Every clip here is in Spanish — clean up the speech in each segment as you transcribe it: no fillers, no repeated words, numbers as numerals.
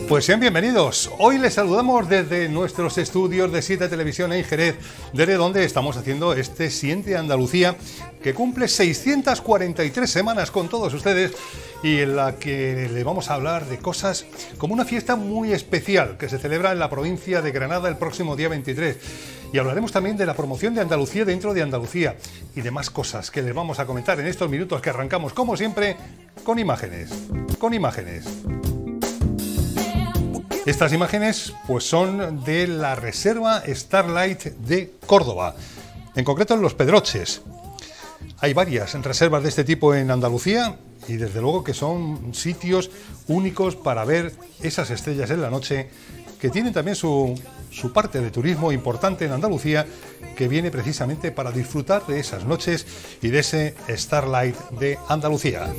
Pues sean bienvenidos. Hoy les saludamos desde nuestros estudios de 7 Televisión en Jerez, desde donde estamos haciendo este Siente Andalucía, que cumple 643 semanas con todos ustedes y en la que le vamos a hablar de cosas como una fiesta muy especial que se celebra en la provincia de Granada el próximo día 23. Y hablaremos también de la promoción de Andalucía dentro de Andalucía y demás cosas que les vamos a comentar en estos minutos que arrancamos, como siempre, con imágenes. Estas imágenes pues son de la Reserva Starlight de Córdoba, en concreto en Los Pedroches. Hay varias reservas de este tipo en Andalucía y desde luego que son sitios únicos para ver esas estrellas en la noche, que tienen también su parte de turismo importante en Andalucía, que viene precisamente para disfrutar de esas noches y de ese Starlight de Andalucía.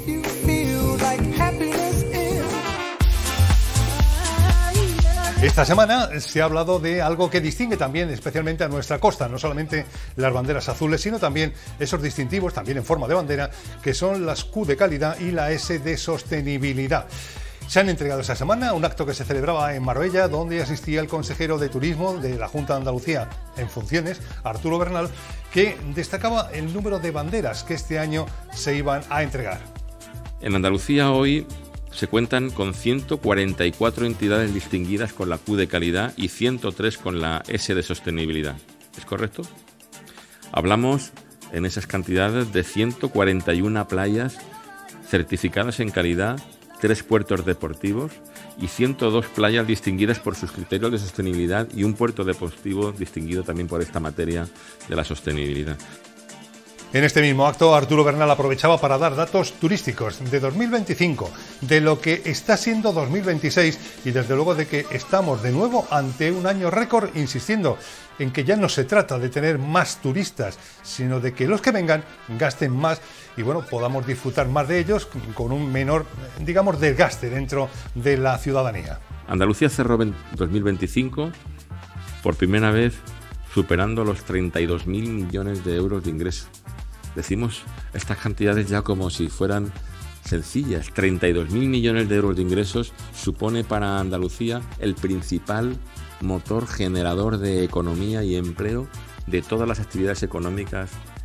Esta semana se ha hablado de algo que distingue también especialmente a nuestra costa, no solamente las banderas azules, sino también esos distintivos, también en forma de bandera, que son las Q de calidad y la S de sostenibilidad. Se han entregado esta semana un acto que se celebraba en Marbella, donde asistía el consejero de Turismo de la Junta de Andalucía en funciones, Arturo Bernal, que destacaba el número de banderas que este año se iban a entregar. En Andalucía hoy se cuentan con 144 entidades distinguidas con la Q de calidad y 103 con la S de sostenibilidad. ¿Es correcto? Hablamos en esas cantidades de 141 playas certificadas en calidad, 3 puertos deportivos y 102 playas distinguidas por sus criterios de sostenibilidad y un puerto deportivo distinguido también por esta materia de la sostenibilidad. En este mismo acto, Arturo Bernal aprovechaba para dar datos turísticos de 2025, de lo que está siendo 2026 y desde luego de que estamos de nuevo ante un año récord, insistiendo en que ya no se trata de tener más turistas, sino de que los que vengan gasten más y bueno, podamos disfrutar más de ellos con un menor, digamos, desgaste dentro de la ciudadanía. Andalucía cerró 2025 por primera vez superando los 32.000 millones de euros de ingresos. Decimos estas cantidades ya como si fueran sencillas. 32.000 millones de euros de ingresos supone para Andalucía el principal motor generador de economía y empleo de todas las actividades económicas